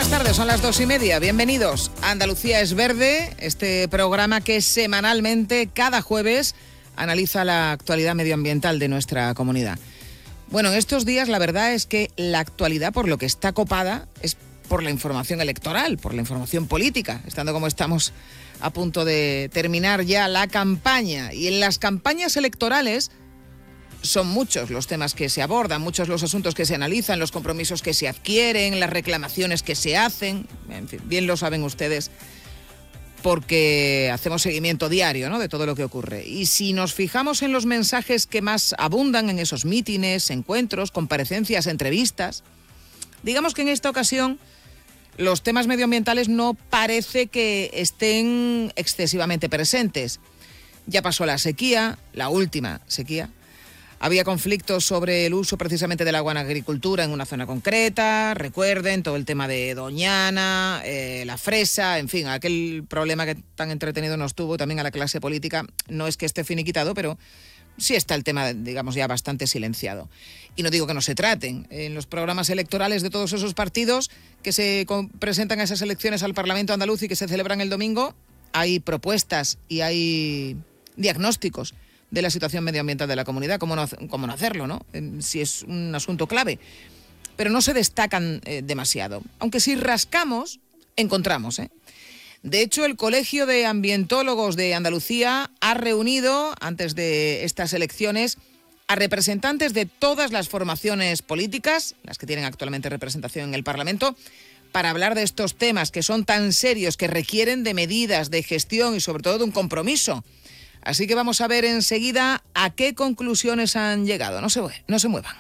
tardes, son las 2:30. Bienvenidos a Andalucía es Verde, este programa que semanalmente, cada jueves, analiza la actualidad medioambiental de nuestra comunidad. Bueno, en estos días la verdad es que la actualidad, por lo que está copada, es por la información electoral, por la información política, estando como estamos a punto de terminar ya la campaña. Y en las campañas electorales son muchos los temas que se abordan, muchos los asuntos que se analizan, los compromisos que se adquieren, las reclamaciones que se hacen. En fin, bien lo saben ustedes, porque hacemos seguimiento diario, ¿no?, de todo lo que ocurre. Y si nos fijamos en los mensajes que más abundan en esos mítines, encuentros, comparecencias, entrevistas, digamos que en esta ocasión los temas medioambientales no parece que estén excesivamente presentes. Ya pasó la sequía, la última sequía. Había conflictos sobre el uso precisamente del agua en agricultura en una zona concreta. Recuerden todo el tema de Doñana, la fresa, en fin, aquel problema que tan entretenido nos tuvo también a la clase política. No es que esté finiquitado, pero sí está el tema, digamos, ya bastante silenciado. Y no digo que no se traten. En los programas electorales de todos esos partidos que se presentan a esas elecciones al Parlamento andaluz y que se celebran el domingo, hay propuestas y hay diagnósticos de la situación medioambiental de la comunidad, cómo no hacerlo, ¿no? Si es un asunto clave. Pero no se destacan demasiado. Aunque si rascamos, encontramos, De hecho, el Colegio de Ambientólogos de Andalucía ha reunido, antes de estas elecciones, a representantes de todas las formaciones políticas, las que tienen actualmente representación en el Parlamento, para hablar de estos temas que son tan serios, que requieren de medidas, de gestión y sobre todo de un compromiso. Así que vamos a ver enseguida a qué conclusiones han llegado. No se muevan.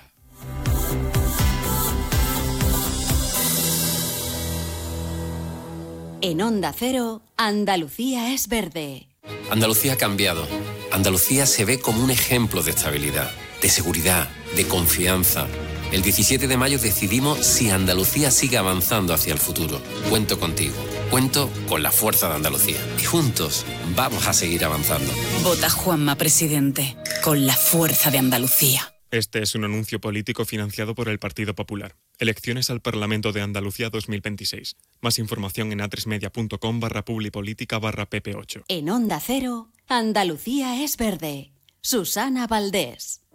En Onda Cero, Andalucía es Verde. Andalucía ha cambiado. Andalucía se ve como un ejemplo de estabilidad, de seguridad, de confianza. El 17 de mayo decidimos si Andalucía sigue avanzando hacia el futuro. Cuento contigo. Cuento con la fuerza de Andalucía. Y juntos vamos a seguir avanzando. Vota Juanma, presidente, con la fuerza de Andalucía. Este es un anuncio político financiado por el Partido Popular. Elecciones al Parlamento de Andalucía 2026. Más información en atresmedia.com/publipolítica/pp8. En Onda Cero, Andalucía es Verde. Susana Valdés.